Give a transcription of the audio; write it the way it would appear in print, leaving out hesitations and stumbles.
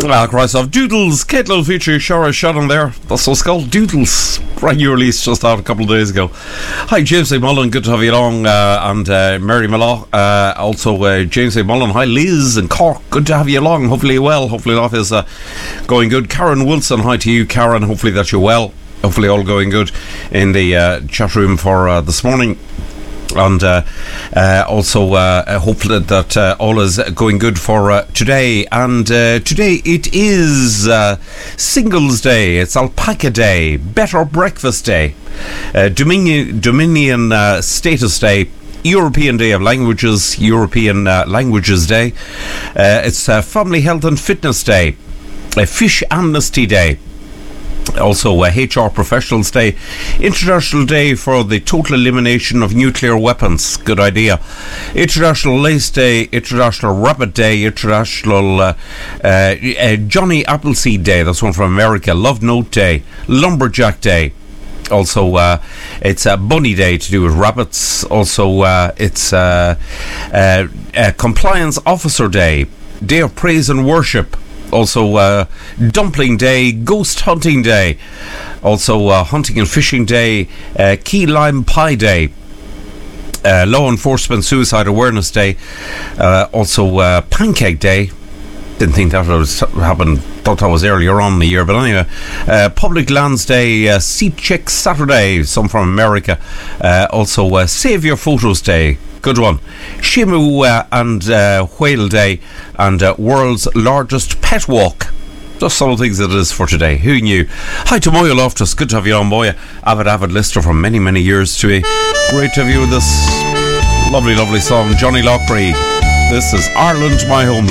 Christ of Doodles, Kettle feature Shara shot on there. That's what's called Doodles. Brand new release just out a couple of days ago. Hi, James A. Mullen, good to have you along, and Mary Mallow, also James A. Mullen. Hi, Liz and Cork, good to have you along. Hopefully you're well. Hopefully life is going good. Karen Wilson, hi to you, Karen. Hopefully that you're well. Hopefully all going good in the chat room for this morning. And also hopefully that all is going good for today. And today it is Singles Day, it's Alpaca Day, Better Breakfast Day, Dominion Status Day, European Day of Languages, European Languages Day, it's Family Health and Fitness Day, Fish Amnesty Day, also HR Professionals Day, International Day for the Total Elimination of Nuclear Weapons, good idea, International Lace Day, International Rabbit Day, International Johnny Appleseed Day, that's one from America, Love Note Day, Lumberjack Day, also it's a Bunny Day to do with rabbits, also it's Compliance Officer Day, Day of Praise and Worship, also Dumpling Day, Ghost Hunting Day, also Hunting and Fishing Day, Key Lime Pie Day, Law Enforcement Suicide Awareness Day, also Pancake Day. Didn't think that was happened, thought that was earlier on in the year, but anyway, Public Lands Day, Seat Check Saturday, some from America, also Save Your Photos Day, good one, Shimu and Whale Day, and World's Largest Pet Walk. Just some of the things that it is for today. Who knew? Hi to Moya Loftus, good to have you on, Moya. Avid listener for many years to me. Great to have you with this lovely song, Johnny Lockray. This is Ireland, My Homeland.